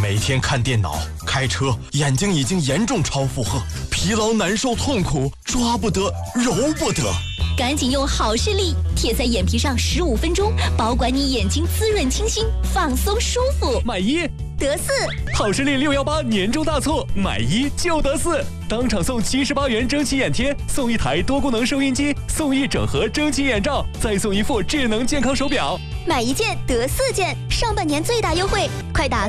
每天看电脑、开车，眼睛已经严重超负荷，疲劳难受痛苦，抓不得，揉不得。 赶紧用好视力贴在眼皮上15分钟，保管你眼睛滋润清新，放松舒服。 买一得四。 好视力618年终大促，买一就得四，当场送78元蒸汽眼贴，送一台多功能收音机，送一整盒蒸汽眼罩，再送一副智能健康手表。 买一件得4件，上半年最大优惠，快打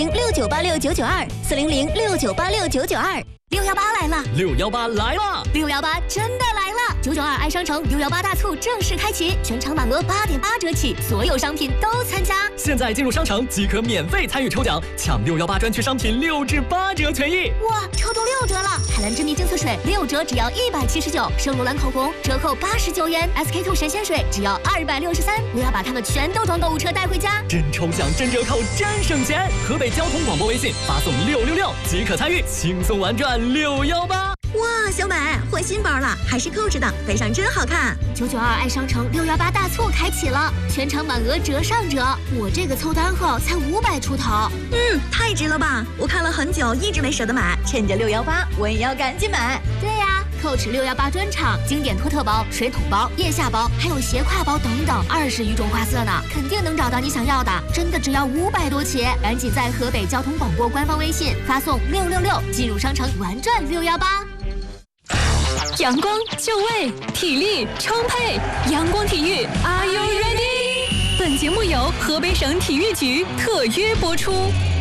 400698699260069869926。618来了 ，618来了 ，618真的来了！992爱商城618大促正式开启，全场满额8.8折起，所有商品都参加。 现在进入商城即可免费参与抽奖，抢618专区商品6至8折权益。 哇，抽中6折了！海蓝之谜净色水6折只要179，圣罗兰口红折扣89元，SK2神仙水只要263。我要把它们全都装购物车带回家。 真抽奖，真折扣，真省钱！河北交通广播微信发送666即可参与，轻松玩转618。 哇，小美换新包了，还是扣着的，背上真好看。992爱商城618大促开启了，全场满额折上折。我这个凑单后才500出头，太值了吧！我看了很久，一直没舍得买，趁着618，我也要赶紧买。对呀，Coach 618专场经典托特包、水桶包、腋下包，还有斜挎包等等20余种花色呢，肯定能找到你想要的。真的只要500多起，赶紧在河北交通广播官方微信发送666进入商城玩转618。阳光就位，体力充沛，阳光体育 ，Are you ready？ 本节目由河北省体育局特约播出。